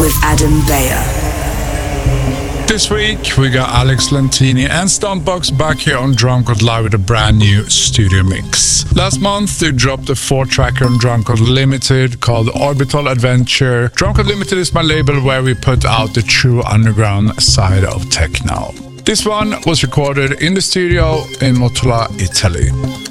with Adam Beyer. This week we got Alex Lentini and Stompbox back here on Drumcode Live with a brand new studio mix. Last month they dropped a 4-tracker on Drumcode Limited called Orbital Adventure. Drumcode Limited is my label where we put out the true underground side of techno. This one was recorded in the studio in Motola, Italy.